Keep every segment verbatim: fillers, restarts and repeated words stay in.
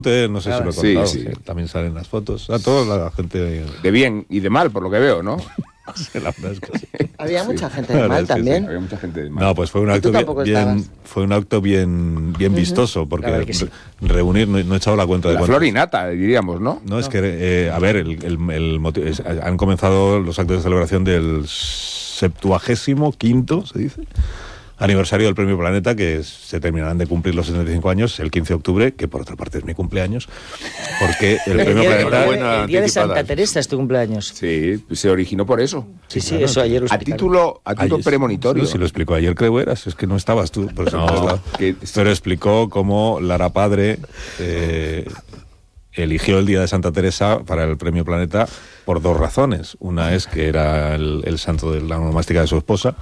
No sé claro, si lo he contado, sí, sí. también salen las fotos. A toda la gente de, de bien y de mal, por lo que veo, ¿no? la verdad es que sí. Había Sí. mucha gente La de verdad mal es que también. sí. Había mucha gente de mal. No, pues fue un Y tú acto bien, tampoco bien estabas. fue un acto bien, bien vistoso, porque La verdad que sí. reunir, no, no he echado la cuenta de La cuántos. flor y nata, diríamos, ¿no? No, es que, eh, a ver, el, el, el motivo, es, han comenzado los actos de celebración del septuagésimo quinto, se dice, aniversario del Premio Planeta, que se terminarán de cumplir los setenta y cinco años el quince de octubre, que por otra parte es mi cumpleaños, porque el El Premio día, de- Planeta... el día de- el día de Santa Teresa es tu cumpleaños. Sí, se originó por eso. Sí, sí, claro. eso ayer lo A explicaron. título, a título Ayer- premonitorio. Sí, sí, lo explicó ayer, creo que eras, es que no estabas tú. Por eso No, no estaba. que- Pero explicó cómo Lara Padre eh, eligió el día de Santa Teresa para el Premio Planeta por dos razones. Una es que era el, el santo de la onomástica de su esposa,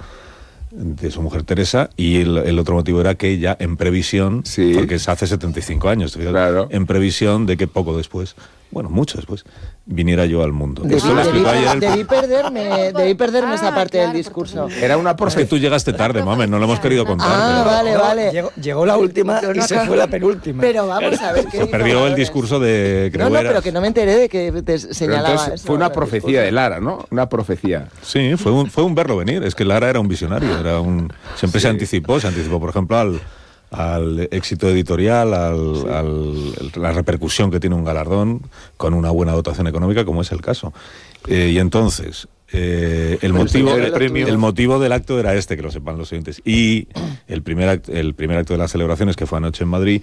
de su mujer Teresa, y el, el otro motivo era que ella, en previsión, Sí. porque es hace setenta y cinco años, fíjate, Claro. en previsión de que poco después, bueno, mucho después, viniera yo al mundo. Debí, Esto lo debí- explicó ayer el- debí perderme, debí perderme esa Ah, parte claro, del discurso. Era una Es que profecía. tú llegaste tarde, mames, no lo hemos querido contar. Ah, pero- vale, No, vale. Llegó, llegó la última Yo y no se acabo- fue la penúltima. Pero vamos a ver qué Se perdió el informadores. discurso de No, no, Creueras. pero que no me enteré de que te Pero señalaba entonces eso. fue una el profecía discurso. de Lara, ¿no? Una profecía. Sí, fue un, fue un verlo venir. Es que Lara era un visionario, era un siempre se Sí. anticipó, se anticipó, por ejemplo, al, al éxito editorial, al, al- la repercusión que tiene un galardón con una buena dotación económica, como es el caso. Eh, y entonces, eh, el, Pero motivo, señor, el, lo tuyo. el motivo del acto era este, que lo sepan los oyentes. Y el primer acto, el primer acto de las celebraciones, que fue anoche en Madrid,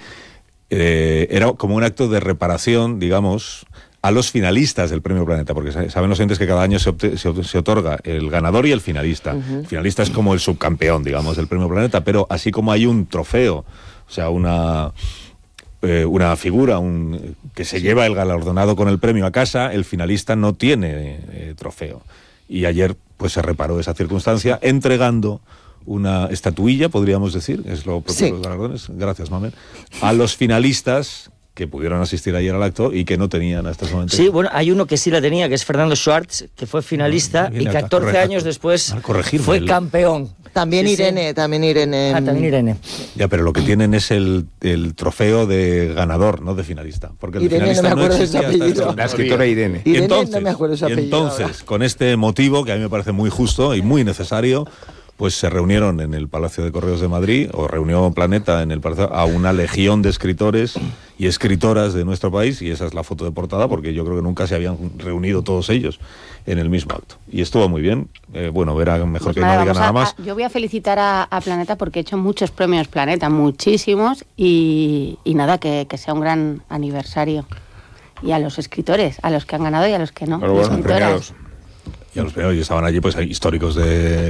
eh, era como un acto de reparación, digamos, a los finalistas del Premio Planeta, porque sa- saben los oyentes que cada año se, obte- se, ob- se otorga el ganador y el finalista. El finalista es como el subcampeón, digamos, del Premio Planeta, pero así como hay un trofeo, o sea, una... eh, una figura un, que se lleva el galardonado con el premio a casa, el finalista no tiene eh, trofeo. Y ayer pues se reparó esa circunstancia entregando una estatuilla, podríamos decir, es lo propio Sí. de los galardones, gracias Mamen, a los finalistas que pudieron asistir ayer al acto y que no tenían hasta ese momento. Sí, bueno, hay uno que sí la tenía, que es Fernando Schwartz, que fue finalista Ah, y viene a catorce corre- años después a corregirme fue el- campeón. También Sí, sí. Irene, también Irene. Ah, también Irene. Ya, pero lo que tienen es el, el trofeo de ganador, no de finalista. Porque el de Irene, no finalista me acuerdo de su existía hasta apellido. ese momento. La escritora Irene. Y Irene, entonces, no me acuerdo su y apellido entonces ahora. con este motivo, que a mí me parece muy justo y muy necesario, pues se reunieron en el Palacio de Correos de Madrid, o reunió Planeta en el Palacio, a una legión de escritores y escritoras de nuestro país, y esa es la foto de portada, porque yo creo que nunca se habían reunido todos ellos en el mismo acto. Y estuvo muy bien. Eh, bueno, verá mejor Pues que nada, no diga vamos nada a- más. a- yo voy a felicitar a, a Planeta porque he hecho muchos premios Planeta, muchísimos, y, y nada, que, que sea un gran aniversario. Y a los escritores, a los que han ganado y a los que no. Pero bueno, escritoras. premiados. Y a los primeros, y estaban allí pues hay históricos de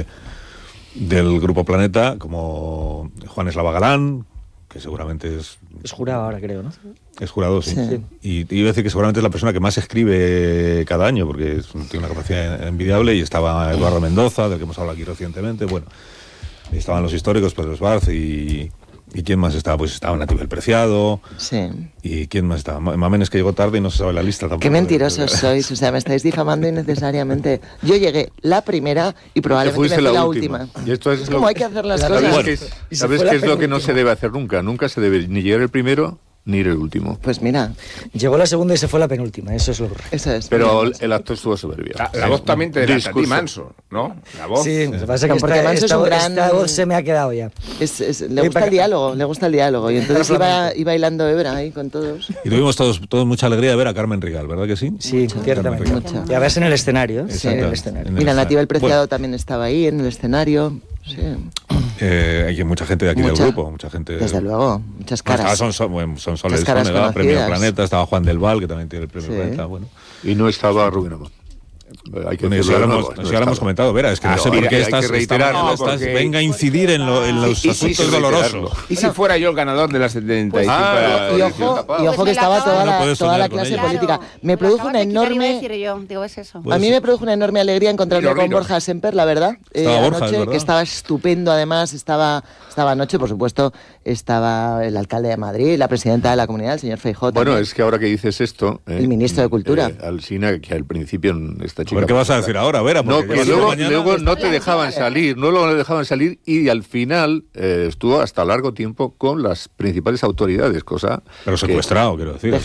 del Grupo Planeta, como Juan Eslava Galán, que seguramente es, Es jurado ahora, creo, ¿no? es jurado, sí. Sí. Y te iba a decir que seguramente es la persona que más escribe cada año, porque es un- tiene una capacidad envidiable, y estaba Eduardo Mendoza, del que hemos hablado aquí recientemente, bueno, estaban los históricos, Pedro Esbarz, y, y ¿quién más estaba? Pues estaba Natibel Preciado, Sí. y ¿quién más estaba? Ma- Mamen es que llegó tarde y no se sabe la lista tampoco. Qué mentirosos sois, o sea, me estáis difamando innecesariamente. Yo llegué la primera y probablemente me fuiste fui la la última. última. Y esto es Es lo- como hay que hacer las La- cosas. ¿Sabes Bueno, qué y es, se ¿sabes fue qué la es lo que no penúltima. se debe hacer nunca? Nunca se debe ni llegar el primero ni ir el último. Pues mira, Llegó la segunda y se fue la penúltima, eso es lo correcto. eso es. Pero el, el acto estuvo soberbio. La, la voz también te delata a ti, Discurso. Manso, ¿no? La voz. Sí, lo que pasa es No, que porque esta, Manso es esta- un gran- esta voz se me ha quedado ya. Es- es- le Sí, gusta para- el diálogo, le gusta el diálogo. Y entonces Para iba, flamenco. iba bailando Ebra ahí con todos. Y tuvimos todos, todos mucha alegría de ver a Carmen Rigal, ¿verdad que sí? Sí, ciertamente. Mucho. Ya ves en el escenario, ¿eh? Sí, en el en escenario. el Mira, escenario. Nativa el Preciado Bueno. también estaba ahí en el escenario. Sí. Eh, hay mucha gente de aquí Mucha. del grupo, mucha gente. Desde luego, muchas Bueno, caras. estaba Son, Son, bueno, Son Soles Muchas caras Sónega, Premio conocidas. Planeta, estaba Juan del Val, que también tiene el Premio Sí. Planeta, bueno. Y no estaba Rubén Amón. Hay que Bueno, eso decirlo ya de lo nuevo, hemos, no eso ya lo hemos estaba. comentado, Vera, es que no Pero sé por hay- qué hay estás, que reiterarlo, estás- porque- venga a incidir en, lo- en los Sí, sí, asuntos sí, dolorosos. reiterarlo. ¿Y si fuera yo el ganador de las setenta y cinco? Ah, Y la ojo, edición tapada. y ojo Pues que me la estaba acabo- toda No la, puedes toda soñar la con clase ella. política. Claro, Me lo produjo acabas una de quitar, iba a enorme... decir yo, digo, es eso. Pues A mí sí. me produjo una enorme alegría encontrarme Riro, con Riro. Borja Semper, la verdad, eh, Estaba Borja, anoche, es verdad. que estaba estupendo además, estaba, estaba anoche, por supuesto, estaba el alcalde de Madrid, la presidenta de la comunidad, el señor Feijóo. Bueno, también. es que ahora que dices esto... eh, El ministro de Cultura. eh, Alsina, que al principio esta A chica... ver, ¿qué vas a decir ahora, Vera? No, Porque que llevas luego, toda la mañana- luego no te dejaban salir, no lo dejaban salir y al final eh, estuvo hasta largo tiempo con las principales autoridades, cosa... Pero que- secuestrado, quiero decir. Dejado